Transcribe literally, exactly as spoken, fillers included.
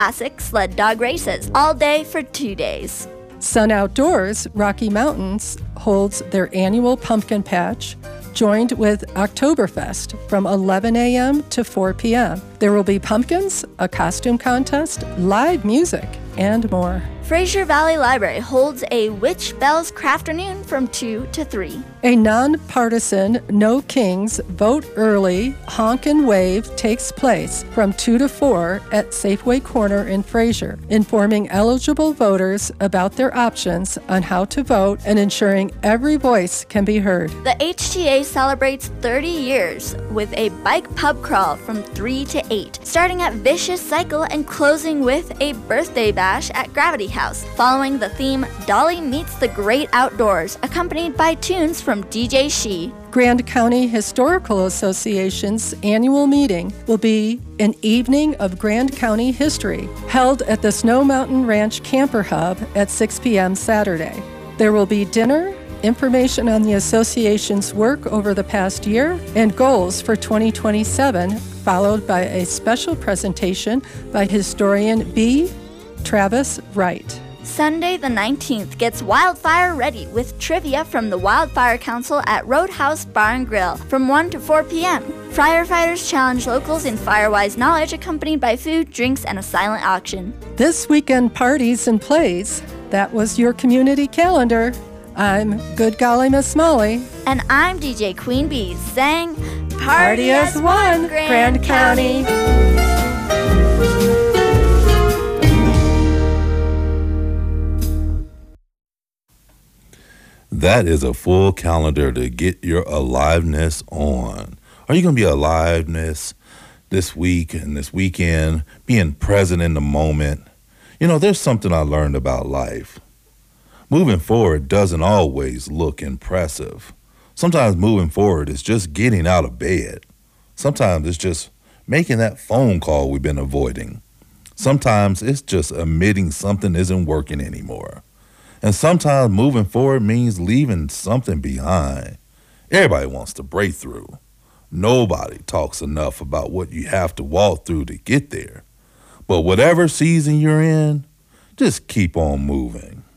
classic sled dog races, all day for two days. Sun Outdoors Rocky Mountains holds their annual pumpkin patch, joined with Oktoberfest from eleven a.m. to four p.m. There will be pumpkins, a costume contest, live music, and more. Fraser Valley Library holds a Witch Bells Crafternoon from two to three. A nonpartisan No Kings Vote Early Honk and Wave takes place from two to four at Safeway Corner in Fraser, informing eligible voters about their options on how to vote and ensuring every voice can be heard. The H T A celebrates thirty years with a bike pub crawl from three to eight, starting at Vicious Cycle and closing with a birthday bash at Gravity House, following the theme Dolly Meets the Great Outdoors, accompanied by tunes from D J She. Grand County Historical Association's annual meeting will be an evening of Grand County history, held at the Snow Mountain Ranch Camper Hub at six p.m. Saturday. There will be dinner, information on the association's work over the past year, and goals for twenty twenty-seven, followed by a special presentation by historian B. Travis Wright. Sunday the nineteenth gets wildfire ready with trivia from the Wildfire Council at Roadhouse Bar and Grill from one to four p.m. Firefighters challenge locals in Firewise knowledge, accompanied by food, drinks, and a silent auction. This weekend parties and plays. That was your community calendar. I'm Good Golly Miss Molly. And I'm D J Queen Bee saying, Party, Party as one, Grand, Grand County. County. That is a full calendar to get your aliveness on. Are you going to be aliveness this week and this weekend, being present in the moment? You know, there's something I learned about life. Moving forward doesn't always look impressive. Sometimes moving forward is just getting out of bed. Sometimes it's just making that phone call we've been avoiding. Sometimes it's just admitting something isn't working anymore. And sometimes moving forward means leaving something behind. Everybody wants to break through. Nobody talks enough about what you have to walk through to get there. But whatever season you're in, just keep on moving.